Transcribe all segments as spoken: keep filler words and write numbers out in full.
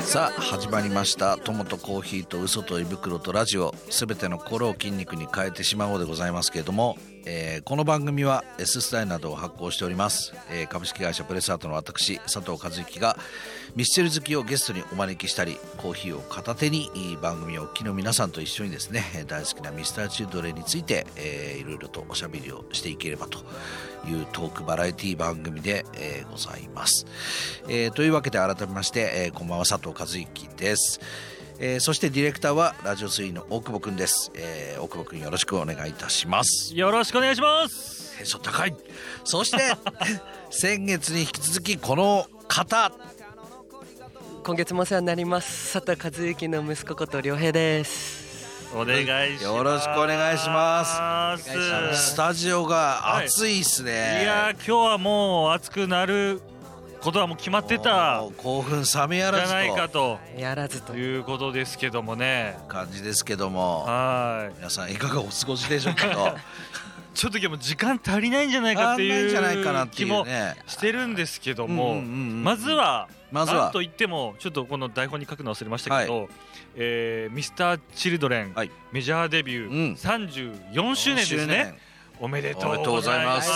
さあ始まりました友とコーヒーと嘘と胃袋とラジオ、すべての心を筋肉に変えてしまおうでございますけれども、えー、この番組は S スタイルなどを発行しております、えー、株式会社プレスアートの私佐藤和之がミスチル好きをゲストにお招きしたり、コーヒーを片手に番組をお聞きの皆さんと一緒にですね、大好きなミスターチルドレンについて、えー、いろいろとおしゃべりをしていければというトークバラエティ番組で、えー、ございます、えー、というわけで改めまして、えー、こんばんは、佐藤和之です。えー、そしてディレクターはラジオスリーの大久保くんです、えー、大久保くんよろしくお願いいたします。 よろしくお願いします。 テンション高い。そして先月に引き続きこの方、 今月もお世話になります佐藤和之の息子こと良平です。 お願いします。 よろしくお願いします。スタジオが暑いっすね、 はい、いや今日はもう暑くなることはもう決まってた、 興奮冷めやらずとじゃないかとやらずということですけどもね、 感じですけども、 はい、 皆さんいかがお過ごしでしょうかとちょっと今日も時間足りないんじゃないかっていう気もしてるんですけども、まずはまずはなんといってもちょっとこの台本に書くの忘れましたけど、はい、えー、ミスターチルドレン、はい、メジャーデビューさんじゅうよんしゅうねんですね。おめでとうございます。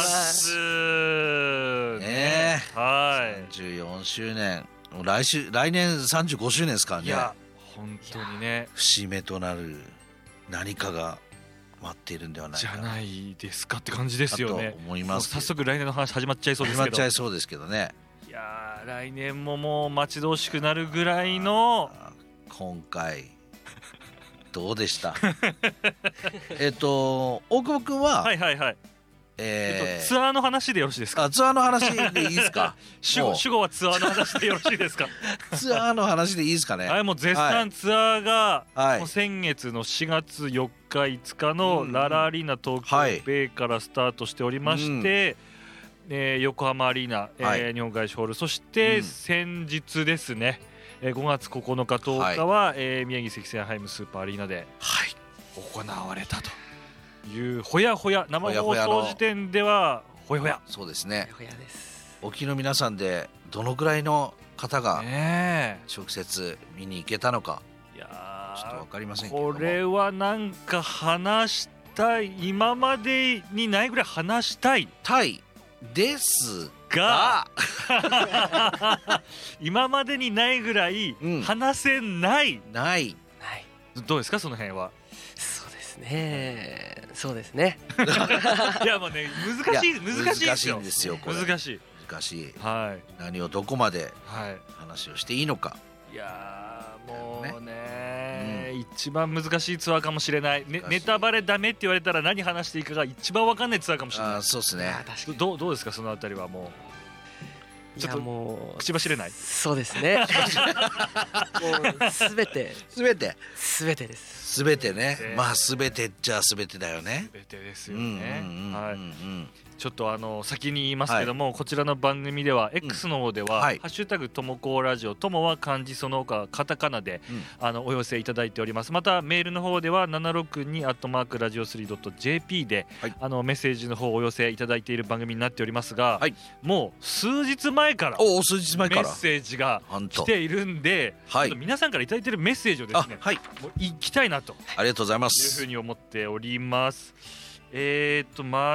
ね、 はい。 さんじゅうよんしゅうねん、来週来年さんじゅうごしゅうねんですからね。 いや本当にね、 節目となる何かが待っているんではないかじゃないですかって感じですよね。 と思います。 早速来年の話始まっちゃいそうですけど。 始まっちゃいそうですけどね。 いや来年ももう待ち遠しくなるぐらいの今回どうでしたえっと大久保君ははいはいはい、 えーえっと、ツアーの話でよろしいですか。 あ、ツアーの話でいいですか主語主語はツアーの話でよろしいですかツアーの話でいいですかね。 はい、もう絶賛ツアーが、 はい、 もう先月のしがつよっかいつかのララアリーナ東京ベイからスタートしておりまして、うん、えー、横浜アリーナ、えーはい、日本外資ホール、そして先日ですね、うん、ごがつここのかとおかは、はい、えー、宮城積水ハイムスーパーアリーナで行われたというほやほや、生放送時点ではほやほや。 そうですね、 ほやです。 お聞きの皆さんでどのくらいの方が直接見に行けたのか、 いやちょっと分かりませんけども、 これはなんか話したい、今までにないぐらい話したいたいですが今までにないぐらい話せない、 うん、ない、 どうですかその辺は。 そうですね、そうですねいやもうね、難しい難しいですよ。 難しいんですよこれ。 難しい難しい、 はい、 何をどこまで話をしていいのか、はい、いやもうね、ね、うん、一番難しいツアーかもしれない、ね、ネタバレダメって言われたら何話していいかが一番分かんないツアーかもしれない。 あ、そうですね。 どう、どうですかそのあたりは。もうちょっともう口走れない。 そうですねもうすべてすべてすべてです。 すべてね、まあすべてっちゃすべてだよね。 すべてですよね。はい。ちょっとあの先に言いますけども、はい、こちらの番組では X の方では、うん、はい、ハッシュタグともこラジオ、ともは漢字その他カタカナで、うん、あのお寄せいただいております。またメールの方ではななろくにアットマークラジオスリードットジェーピー で、はい、あのメッセージの方をお寄せいただいている番組になっておりますが、はい、もう数日前からお数日前からメッセージが来ているんで、はい、皆さんからいただいているメッセージをですね、はい、もういきたいなと、 ありがとうございます、 いうふうに思っております。えーとま